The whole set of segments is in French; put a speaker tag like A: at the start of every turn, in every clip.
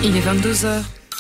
A: Il est 22h.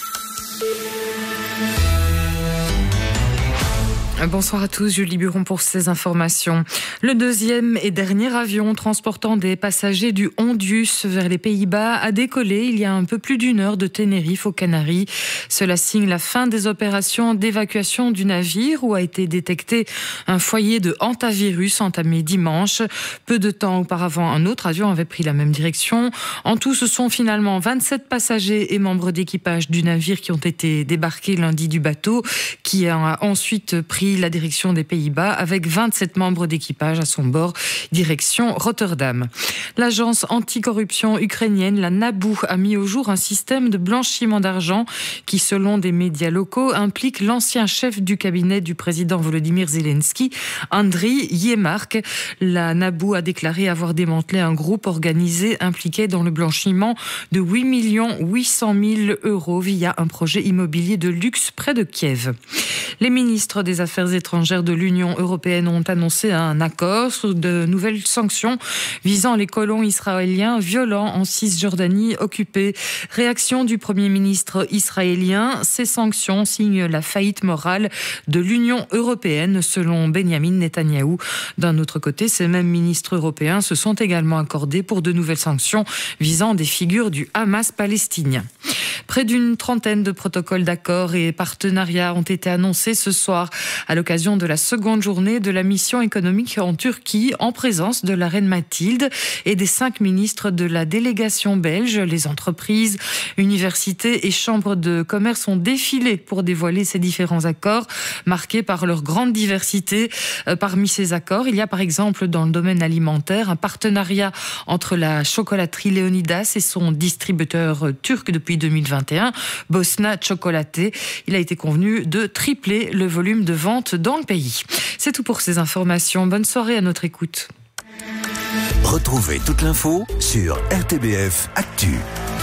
A: Bonsoir à tous, Julie Buron pour ces informations. Le deuxième et dernier avion transportant des passagers du Hondius vers les Pays-Bas a décollé il y a un peu plus d'une heure de Tenerife aux Canaries. Cela signe la fin des opérations d'évacuation du navire où a été détecté un foyer de hantavirus entamé dimanche. Peu de temps auparavant, un autre avion avait pris la même direction. En tout, ce sont finalement 27 passagers et membres d'équipage du navire qui ont été débarqués lundi du bateau, qui a ensuite pris la direction des Pays-Bas avec 27 membres d'équipage à son bord, direction Rotterdam. L'agence anticorruption ukrainienne, la NABU, a mis au jour un système de blanchiment d'argent qui, selon des médias locaux, implique l'ancien chef du cabinet du président Volodymyr Zelensky, Andriy Yermak. La NABU a déclaré avoir démantelé un groupe organisé impliqué dans le blanchiment de 8 800 000 € via un projet immobilier de luxe près de Kiev. Les ministres des Affaires étrangères de l'Union européenne ont annoncé un accord sur de nouvelles sanctions visant les colons israéliens violents en Cisjordanie occupée. Réaction du Premier ministre israélien, ces sanctions signent la faillite morale de l'Union européenne, selon Benjamin Netanyahou. D'un autre côté, ces mêmes ministres européens se sont également accordés pour de nouvelles sanctions visant des figures du Hamas palestinien. Près d'une trentaine de protocoles d'accord et partenariats ont été annoncés ce soir à l'occasion de la seconde journée de la mission économique en Turquie en présence de la reine Mathilde et des 5 ministres de la délégation belge. Les entreprises, universités et chambres de commerce ont défilé pour dévoiler ces différents accords marqués par leur grande diversité. Parmi ces accords, il y a par exemple dans le domaine alimentaire un partenariat entre la chocolaterie Léonidas et son distributeur turc depuis 2021, Bosna Çikolata. Il a été convenu de tripler le volume de vente dans le pays. C'est tout pour ces informations. Bonne soirée à notre écoute.
B: Retrouvez toute l'info sur RTBF Actu.